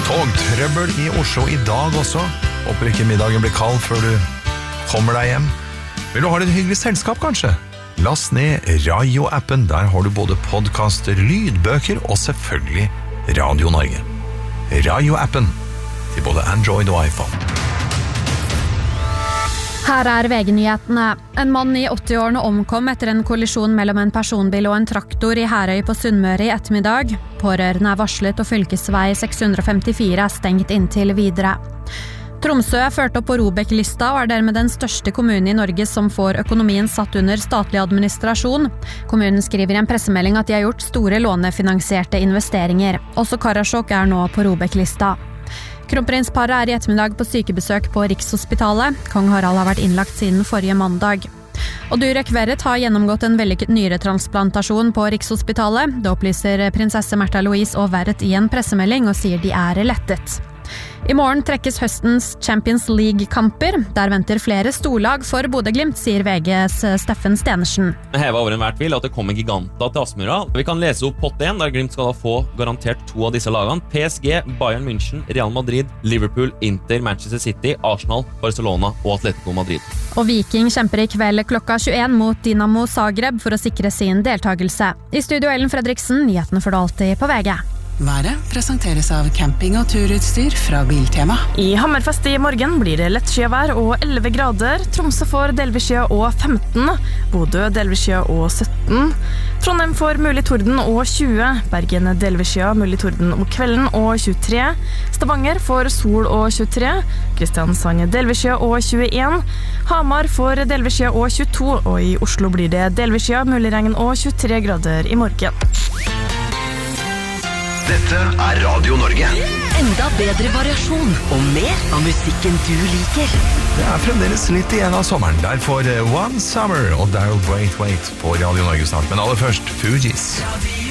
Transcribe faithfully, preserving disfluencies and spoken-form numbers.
Togtrøbbel i Oslo i dag også. Håper ikke middagen blir kald før du kommer deg hjem. Vil du ha litt hyggelig selskap kanskje? Last ned Rayo-appen. Der har du både podcaster, lydbøker og selvfølgelig Radio Norge. Rayo-appen til både Android og iPhone. Her er V G-nyhetene. En mann i åtti-årene omkom etter en kollisjon mellom en personbil og en traktor i Herøy på Sunnmøre i ettermiddag. Pårørende er varslet og fylkesvei seks hundre femtifire er stengt inntil videre. Tromsø er ført opp på ROBEK-lista og er dermed den største kommunen i Norge som får økonomien satt under statlig administrasjon. Kommunen skriver i en pressemelding at de har gjort store lånefinansierte investeringer. Også Karasjok er nå på ROBEK-lista. Kronprinsparet er i ettermiddag på sykebesøk på Rikshospitalet. Kong Harald har vært innlagt siden forrige mandag. Og Durek Verret har gjennomgått en vellykket nyretransplantasjon på Rikshospitalet. Det opplyser prinsesse Märtha Louise og Verret i en pressemelding og sier de er lettet. I morgen trekkes høstens Champions League-kamper. Der venter flere storlag for Bodø/Glimt, sier V G's Steffen Stenersen. Det hever over enhver tvil at det kommer giganta til Aspmyra. Vi kan lese opp pott én, der Glimt skal da få garantert to av disse lagene. P S G, Bayern München, Real Madrid, Liverpool, Inter, Manchester City, Arsenal, Barcelona og Atletico Madrid. Og Viking kjemper i kveld klokka tjueen mot Dinamo Zagreb for å sikre sin deltagelse. I studio Ellen Fredriksen, nyhetene får du alltid på V G. Været presenteres av camping- og turutstyr fra Biltema. I Hammerfest i morgen blir det lettskyet og elleve grader. Tromsø får delvis skya og femten. Bodø delvis skya og sytten. Trondheim får mulig torden og tjue. Bergen delvis skya, mulig torden om kvelden og tjuetre. Stavanger får sol og tjuetre. Kristiansand delvis skya og tjueen. Hamar får delvis skya og tjueto. Og i Oslo blir det delvis skya, mulig regn og tjuetre grader i morgen. Dette er Radio Norge. Enda bedre variasjon og mer av musikken du liker. Det er fremdeles litt igjen av sommeren. Der får One Summer og Daryl Braithwaite på Radio Norge snart. Men aller først, Fugees.